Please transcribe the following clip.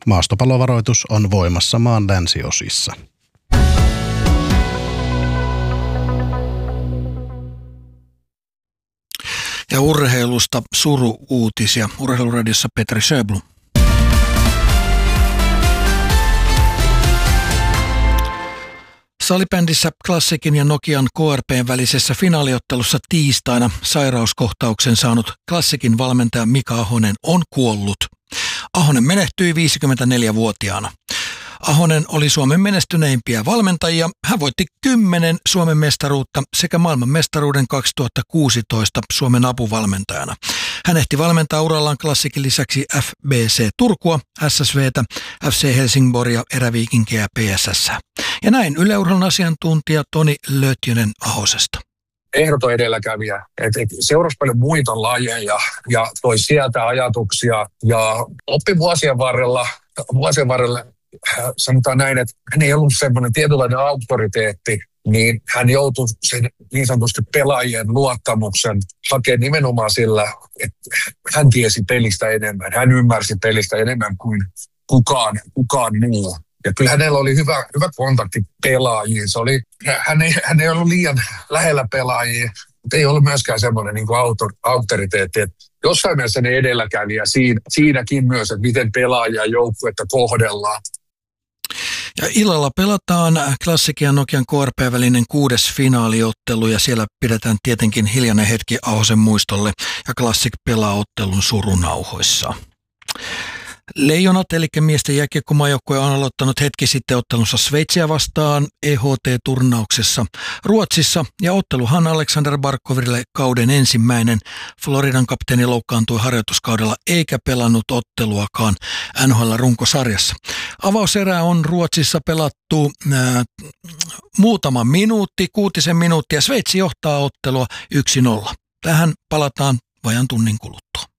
Maastopallovaroitus on voimassa maan länsiosissa. Ja urheilusta suru-uutisia. Urheiluradiossa Petri Sjöblom. Salibändissä Classicin ja Nokian KRP:n välisessä finaaliottelussa tiistaina sairauskohtauksen saanut Classicin valmentaja Mika Ahonen on kuollut. Ahonen menehtyi 54-vuotiaana. Ahonen oli Suomen menestyneimpiä valmentajia. Hän voitti 10 Suomen mestaruutta sekä maailmanmestaruuden 2016 Suomen apuvalmentajana. Hän ehti valmentaa urallaan Classicin lisäksi FBC Turkua, SSVtä, FC Helsingborgia, Eräviikinkiä ja PSS. Ja näin Yle Urheilun asiantuntija Toni Lötjönen Ahosesta. Ehdoton edelläkävijä, että seurasi paljon muita lajeja ja toi sieltä ajatuksia ja oppi vuosien varrella sanotaan näin, että hän ei ollut semmoinen tietynlainen auktoriteetti, niin hän joutui sen niin sanotusti pelaajien luottamuksen hakemaan nimenomaan sillä, että hän tiesi pelistä enemmän, hän ymmärsi pelistä enemmän kuin kukaan muu. Ja kyllä hänellä oli hyvä kontakti pelaajiin. Hän ei ollut liian lähellä pelaajia, mutta ei ollut myöskään semmoinen niin kuin auktoriteetti. Että jossain mielessä ne edelläkävijä siinäkin myös, että miten pelaajia ja joukkuetta kohdellaan. Ja illalla pelataan Classicin ja Nokian KRP:n välinen 6. finaaliottelu ja siellä pidetään tietenkin hiljainen hetki Ahosen muistolle ja Classic pelaa ottelun surunauhoissa. Leijonat, eli miesten jääkiekkomaajoukkue, on aloittanut hetki sitten ottelunsa Sveitsiä vastaan EHT-turnauksessa Ruotsissa. Ja otteluhan Alexander Barkoville kauden ensimmäinen. Floridan kapteeni loukkaantui harjoituskaudella eikä pelannut otteluakaan NHL-runkosarjassa. Avauserää on Ruotsissa pelattu muutama minuutti, 6 minuuttia. Sveitsi johtaa ottelua 1-0. Tähän palataan vajan tunnin kuluttua.